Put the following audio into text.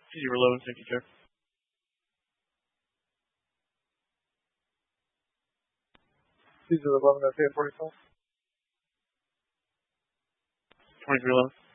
You were low and safety check. These are 11 at 45. 2311.